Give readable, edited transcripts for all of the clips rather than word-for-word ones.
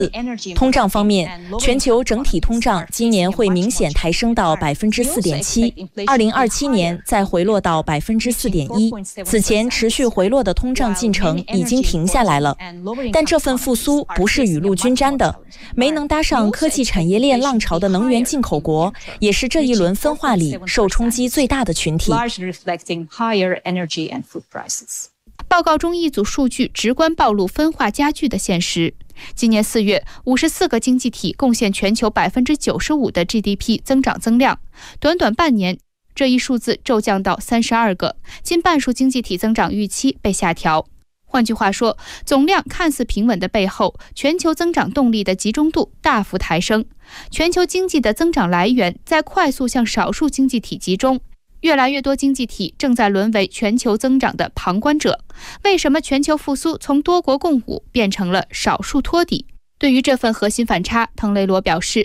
通胀方面，全球整体通胀今年会明显抬升到 4.7%，2027年再回落到 4.1%。此前持续回落的通胀进程已经停下来了，但这份复苏不是雨露均沾的，没能搭上科技产业链浪潮的能源进口国，也是这一轮分化里受冲击最大的群体。 报告中一组数据直观暴露分化加剧的现实。今年4月，54个经济体贡献全球 95% 的 GDP 增长增量，短短半年，这一数字骤降到32个，近半数经济体增长预期被下调。换句话说，总量看似平稳的背后，全球增长动力的集中度大幅抬升，全球经济的增长来源在快速向少数经济体集中。越来越多经济体正在沦为全球增长的旁观者。为什么全球复苏从多国共舞变成了少数托底？对于这份核心反差，滕雷罗表示，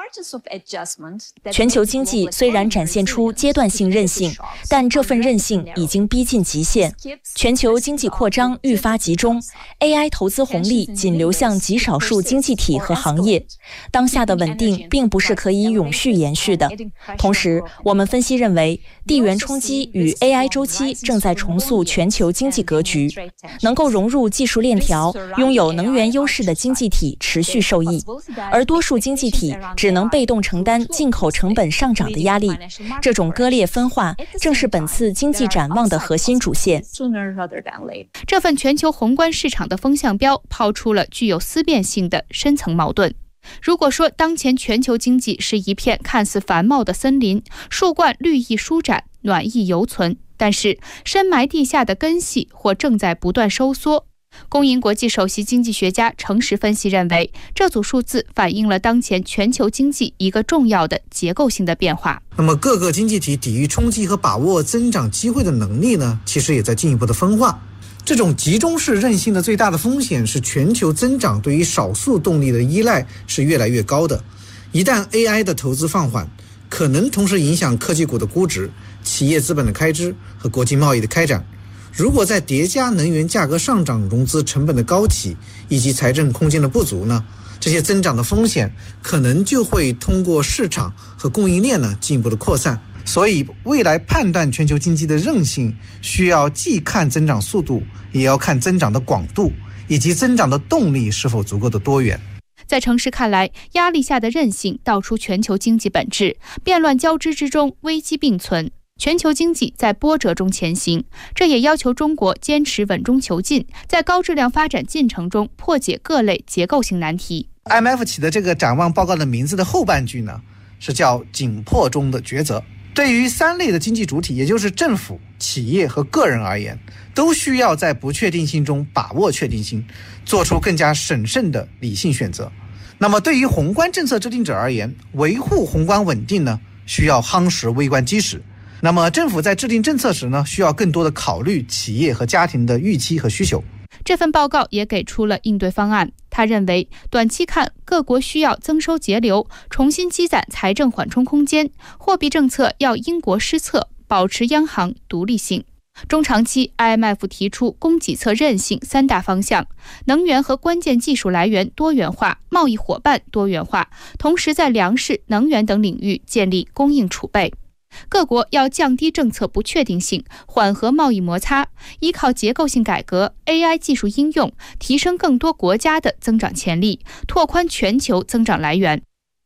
全球经济虽然展现出阶段性韧性，但这份韧性已经逼近极限。全球经济扩张愈发集中， AI 投资红利仅流向极少数经济体和行业。当下的稳定并不是可以永续延续的。同时，我们分析认为，地缘冲击与 AI 周期正在重塑全球经济格局，能够融入技术链条、拥有能源优势的经济体持续受益，而多数经济体只能被动承担进口成本上涨的压力。这种割裂分化正是本次经济展望的核心主线。 这份全球宏观市场的风向标抛出了具有思辨性的深层矛盾。如果说当前全球经济是一片看似繁茂的森林，树冠绿意舒展，暖意犹存，但是深埋地下的根系或正在不断收缩。公银国际首席经济学家程实分析认为，这组数字反映了当前全球经济一个重要的结构性的变化。 那么各个经济体抵御冲击和把握增长机会的能力呢，其实也在进一步的分化。这种集中式韧性的最大的风险是全球增长对于少数动力的依赖是越来越高的。一旦 AI 的投资放缓，可能同时影响科技股的估值、企业资本的开支和国际贸易的开展。如果再叠加能源价格上涨、融资成本的高企以及财政空间的不足呢，这些增长的风险可能就会通过市场和供应链呢进一步的扩散。所以未来判断全球经济的韧性，需要既看增长速度，也要看增长的广度，以及增长的动力是否足够的多元。 在程实看来，压力下的韧性道出全球经济本质，变乱交织之中，危机并存。全球经济在波折中前行，这也要求中国坚持稳中求进，在高质量发展进程中破解各类结构性难题。 IMF 起的这个展望报告的名字的后半句呢，是叫紧迫中的抉择。对于3类的经济主体，也就是政府、企业和个人而言，都需要在不确定性中把握确定性，做出更加审慎的理性选择。那么对于宏观政策制定者而言，维护宏观稳定呢，需要夯实微观基石。那么政府在制定政策时呢，需要更多的考虑企业和家庭的预期和需求。 这份报告也给出了应对方案。他认为，短期看，各国需要增收节流，重新积攒财政缓冲空间；货币政策要因国施策，保持央行独立性。中长期 IMF 提出供给侧韧性3大方向：能源和关键技术来源多元化，贸易伙伴多元化，同时在粮食、能源等领域建立供应储备。各国要降低政策不确定性，缓和贸易摩擦，依靠结构性改革、AI 技术应用，提升更多国家的增长潜力，拓宽全球增长来源。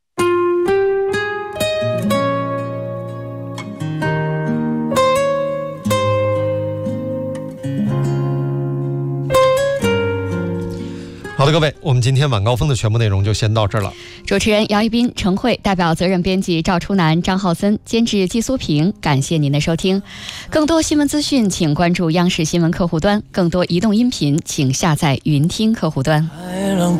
好的，各位，我们今天晚高峰的全部内容就先到这儿了。 主持人杨一斌、程慧，代表责任编辑赵初南、张浩森，监制季苏平，感谢您的收听。更多新闻资讯，请关注央视新闻客户端；更多移动音频，请下载云听客户端。